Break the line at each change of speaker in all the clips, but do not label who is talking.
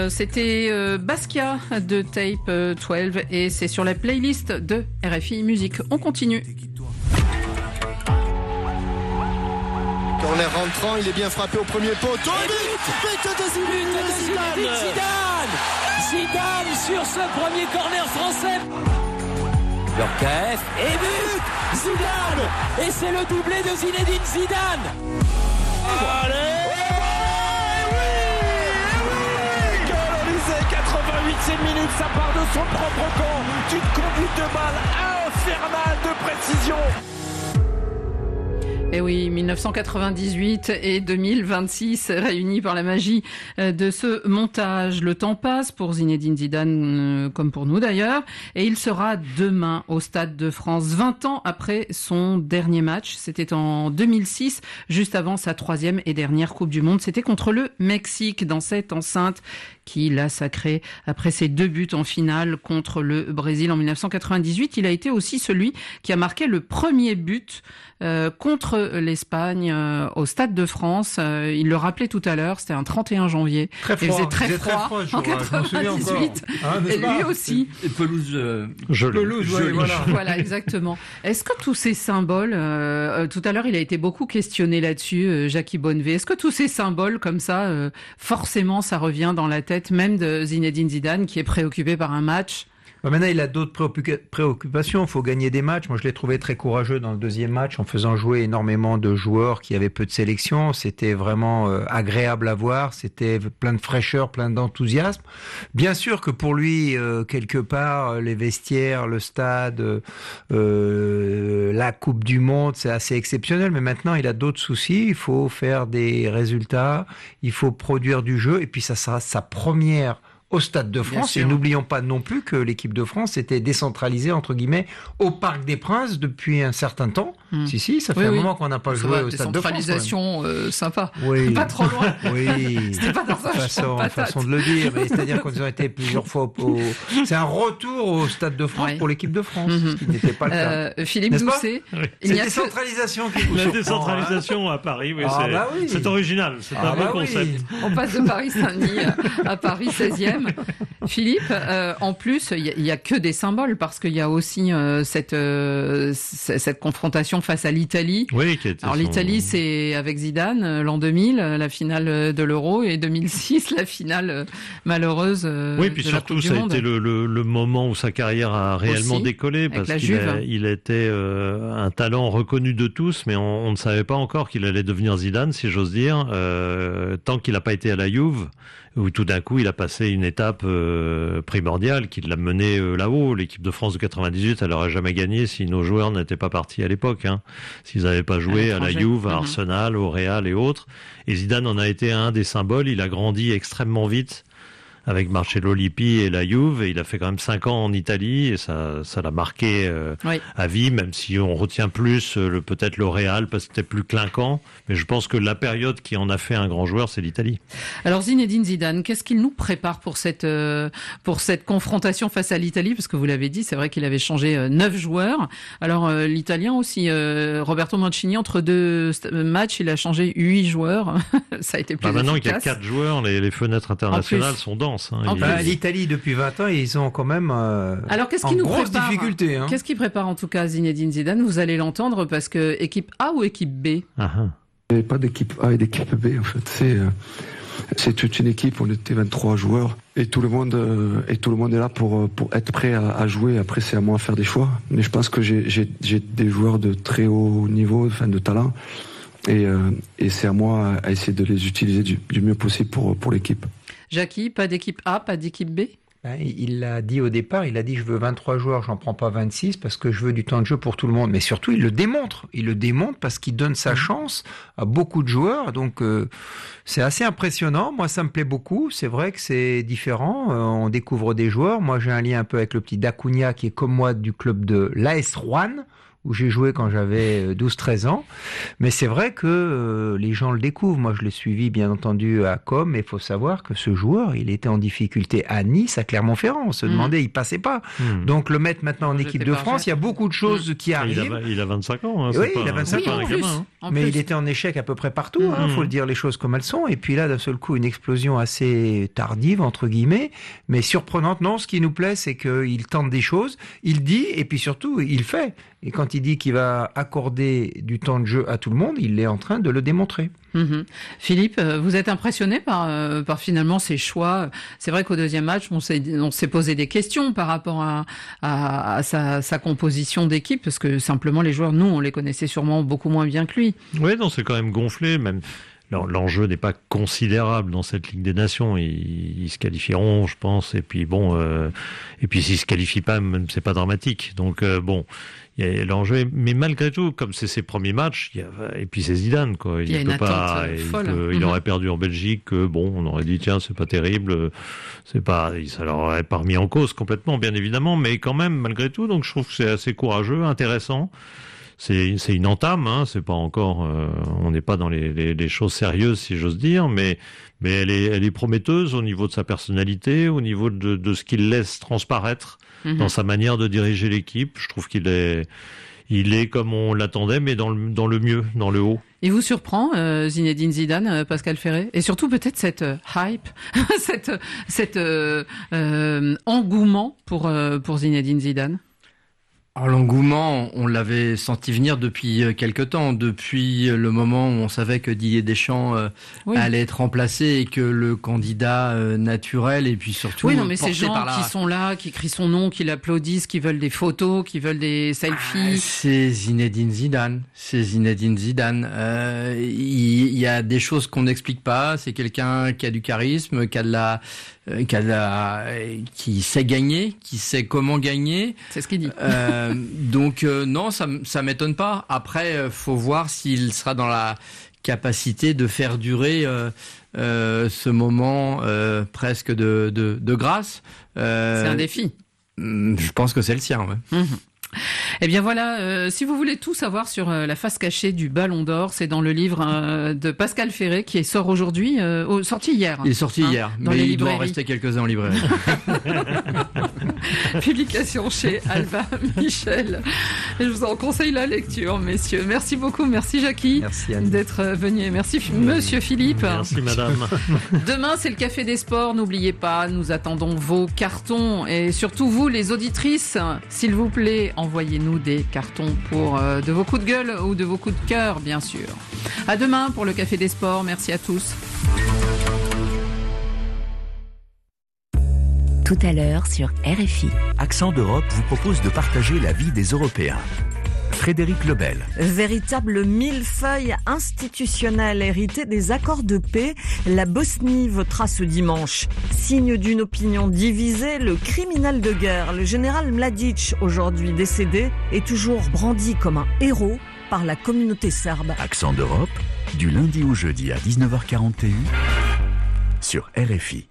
C'était Basquiat de Tape 12 et c'est sur la playlist de RFI Musique. On continue.
Corner rentrant, il est bien frappé au premier poteau. But de Zidane.
Zidane sur ce premier corner français. Lorcaef et but Zidane. Et c'est le doublé de Zinedine Zidane. Allez, oui 88e minute, ça part de son propre camp, d'une conduite de balle infernale de précision.
Et oui, 1998 et 2026 réunis par la magie de ce montage. Le temps passe pour Zinedine Zidane, comme pour nous d'ailleurs, et il sera demain au Stade de France, 20 ans après son dernier match. C'était en 2006, juste avant sa 3e et dernière Coupe du Monde. C'était contre le Mexique, dans cette enceinte qui l'a sacré après ses 2 buts en finale contre le Brésil en 1998. Il a été aussi celui qui a marqué le premier but contre l'Espagne au Stade de France. Il le rappelait tout à l'heure, c'était un 31 janvier.
Très froid.
Il faisait très froid en 98. Et lui aussi.
Et pelouse
Pelouse,
jolie.
Voilà.
Voilà, exactement. Est-ce que tous ces symboles, tout à l'heure il a été beaucoup questionné là-dessus, Jackie Bonnevet, est-ce que tous ces symboles comme ça, forcément ça revient dans la tête même de Zinedine Zidane qui est préoccupé par un match?
Maintenant, il a d'autres préoccupations. Il faut gagner des matchs. Moi, je l'ai trouvé très courageux dans le 2e match en faisant jouer énormément de joueurs qui avaient peu de sélection. C'était vraiment agréable à voir. C'était plein de fraîcheur, plein d'enthousiasme. Bien sûr que pour lui, quelque part, les vestiaires, le stade, la Coupe du Monde, c'est assez exceptionnel. Mais maintenant, il a d'autres soucis. Il faut faire des résultats. Il faut produire du jeu. Et puis, ça sera sa première au Stade de France. Et n'oublions pas non plus que l'équipe de France était décentralisée, entre guillemets, au Parc des Princes depuis un certain temps. Si, ça fait un moment qu'on n'a pas joué au Stade de France.
Décentralisation sympa.
Oui.
Pas trop loin.
Oui.
C'était pas dans un
façon de le dire. C'est-à-dire qu'on a été plusieurs fois c'est un retour au Stade de France pour l'équipe de France, ce qui n'était pas le cas.
Philippe Doucet.
C'est la décentralisation qui vous
La
surprend,
décentralisation à Paris, oui,
oui.
C'est original. C'est un bon concept.
On passe de Paris Saint-Denis à Paris 16e. Philippe, en plus, il y a que des symboles parce qu'il y a aussi cette confrontation face à l'Italie.
Oui, qui était
alors l'Italie, c'est avec Zidane l'an 2000, la finale de l'Euro, et 2006, la finale malheureuse.
Oui, puis
de la Coupe
surtout,
du
ça a
Monde.
été le moment où sa carrière a réellement
Aussi,
décollé parce qu'il était un talent reconnu de tous, mais on ne savait pas encore qu'il allait devenir Zidane, si j'ose dire, tant qu'il n'a pas été à la Juve, où tout d'un coup il a passé une étape primordiale qui l'a mené là-haut. L'équipe de France de 98, elle n'aurait jamais gagné si nos joueurs n'étaient pas partis à l'époque, hein. S'ils n'avaient pas joué à la Juve, à Arsenal, au Real et autres. Et Zidane en a été un des symboles. Il a grandi extrêmement vite avec Marcello Lippi et la Juve, et il a fait quand même 5 ans en Italie, et ça l'a marqué à vie, même si on retient plus peut-être le Real parce que c'était plus clinquant, mais je pense que la période qui en a fait un grand joueur, c'est l'Italie.
Alors Zinedine Zidane, qu'est-ce qu'il nous prépare pour cette confrontation face à l'Italie? Parce que vous l'avez dit, c'est vrai qu'il avait changé 9 joueurs. Alors l'Italien aussi, Roberto Mancini, entre 2 matchs, il a changé 8 joueurs. Ça a été plus
maintenant
efficace.
qu'il y a 4 joueurs, les fenêtres internationales sont denses.
L'Italie, depuis 20 ans, ils ont quand même
alors, qu'est-ce
en
qui nous
grosse
prépare,
difficulté. Hein.
Qu'est-ce qui prépare en tout cas Zinedine Zidane? Vous allez l'entendre parce que équipe A ou équipe B?
Il n'y avait pas d'équipe A et d'équipe B en fait. C'est toute une équipe, on était 23 joueurs et tout le monde est là pour être prêt à jouer. Après, c'est à moi de faire des choix. Mais je pense que j'ai des joueurs de très haut niveau, enfin de talent. Et c'est à moi à essayer de les utiliser du mieux possible pour l'équipe.
Jackie, pas d'équipe A, pas d'équipe B?
Il l'a dit au départ, il a dit je veux 23 joueurs, j'en prends pas 26 parce que je veux du temps de jeu pour tout le monde. Mais surtout, il le démontre. Il le démontre parce qu'il donne sa chance à beaucoup de joueurs. Donc, c'est assez impressionnant. Moi, ça me plaît beaucoup. C'est vrai que c'est différent. On découvre des joueurs. Moi, j'ai un lien un peu avec le petit Dacunia qui est comme moi du club de l'AS Rouen, où j'ai joué quand j'avais 12-13 ans. Mais c'est vrai que les gens le découvrent. Moi, je l'ai suivi, bien entendu, à Com. Et il faut savoir que ce joueur, il était en difficulté à Nice, à Clermont-Ferrand. On se demandait, il passait pas. Donc, le mettre maintenant en équipe de France, il y a beaucoup de choses qui arrivent.
Il a 25 ans. Hein,
oui, il a 25 ans.
Mais
il était en échec à peu près partout. Faut le dire les choses comme elles sont. Et puis là, d'un seul coup, une explosion assez tardive, entre guillemets, mais surprenante. Non, ce qui nous plaît, c'est qu'il tente des choses, il dit, et puis surtout, il fait. Et quand il dit qu'il va accorder du temps de jeu à tout le monde, il est en train de le démontrer.
Philippe, vous êtes impressionné par finalement ces choix. C'est vrai qu'au deuxième match, on s'est posé des questions par rapport à sa composition d'équipe, parce que simplement les joueurs, nous, on les connaissait sûrement beaucoup moins bien que lui.
Oui, non, c'est quand même gonflé, même. L'enjeu n'est pas considérable dans cette Ligue des Nations. Ils se qualifieront, je pense. Et puis bon, et puis s'ils se qualifient pas, même c'est pas dramatique. Donc bon, il y a l'enjeu. Mais malgré tout, comme c'est ses premiers matchs, et puis c'est Zidane, quoi.
Il y a une attente folle.
Il aurait perdu en Belgique. Bon, on aurait dit tiens, c'est pas terrible. Ça leur aurait pas remis en cause complètement, bien évidemment. Mais quand même, malgré tout, donc je trouve que c'est assez courageux, intéressant. C'est une entame, hein, c'est pas encore, on n'est pas dans les choses sérieuses, si j'ose dire, mais elle est prometteuse au niveau de sa personnalité, au niveau de ce qu'il laisse transparaître dans sa manière de diriger l'équipe. Je trouve qu'il est comme on l'attendait, mais dans le mieux, dans le haut.
Il vous surprend, Zinedine Zidane, Pascal Ferré, et surtout peut-être cette hype, cet engouement pour Zinedine Zidane?
Alors, l'engouement, on l'avait senti venir depuis quelque temps, depuis le moment où on savait que Didier Deschamps allait être remplacé et que le candidat naturel, et puis surtout
mais ces gens qui sont là, qui crient son nom, qui l'applaudissent, qui veulent des photos, qui veulent des selfies.
C'est Zinedine Zidane. Il y a des choses qu'on n'explique pas. C'est quelqu'un qui a du charisme, qui sait gagner, qui sait comment gagner.
C'est ce qu'il dit.
Donc non, ça m'étonne pas. Après, faut voir s'il sera dans la capacité de faire durer ce moment presque de grâce.
C'est un défi.
Je pense que c'est le sien. Ouais.
Eh bien voilà, si vous voulez tout savoir sur la face cachée du Ballon d'Or, c'est dans le livre de Pascal Ferré qui sort aujourd'hui, sorti hier.
Il est sorti hier, mais il doit en rester quelques-uns en librairie.
Publication chez Albin Michel. Et je vous en conseille la lecture, messieurs. Merci beaucoup, merci Jackie d'être venu. Merci Monsieur Philippe.
Merci Madame.
Demain, c'est le Café des Sports. N'oubliez pas, nous attendons vos cartons et surtout vous, les auditrices, s'il vous plaît, envoyez-nous des cartons pour de vos coups de gueule ou de vos coups de cœur, bien sûr. À demain pour le Café des Sports. Merci à tous.
Tout à l'heure sur RFI.
Accent d'Europe vous propose de partager la vie des Européens. Frédéric Lebel.
Véritable millefeuille institutionnel hérité des accords de paix, la Bosnie votera ce dimanche. Signe d'une opinion divisée, le criminel de guerre, le général Mladic, aujourd'hui décédé, est toujours brandi comme un héros par la communauté serbe.
Accent d'Europe, du lundi au jeudi à 19h41 sur RFI.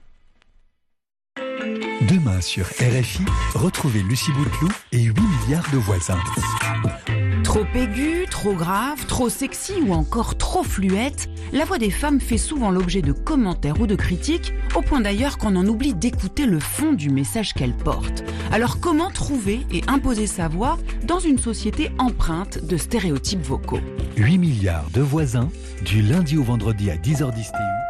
Demain sur RFI, retrouvez Lucie Bouteloup et 8 milliards de voisins.
Trop aiguë, trop grave, trop sexy ou encore trop fluette, la voix des femmes fait souvent l'objet de commentaires ou de critiques, au point d'ailleurs qu'on en oublie d'écouter le fond du message qu'elle porte. Alors comment trouver et imposer sa voix dans une société empreinte de stéréotypes vocaux ?
8 milliards de voisins, du lundi au vendredi à 10h10 TU.